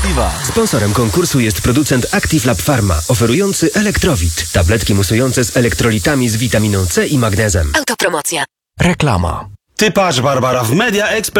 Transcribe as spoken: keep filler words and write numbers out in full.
Activa. Sponsorem konkursu jest producent Active Lab Pharma, oferujący Elektrowit. Tabletki musujące z elektrolitami z witaminą C i magnezem. Autopromocja. Reklama. Ty patrz, Barbara, w Media Expert